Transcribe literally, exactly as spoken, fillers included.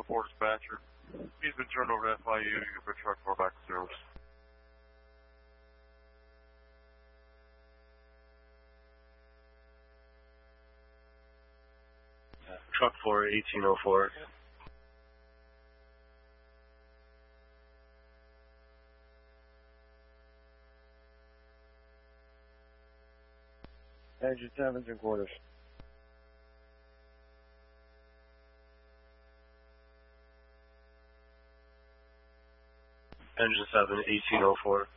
four dispatcher. He's been turned over to F I U to get the truck four back to service. Truck four, eighteen oh four. Engine seven, three quarters. Engine seven, eighteen oh four.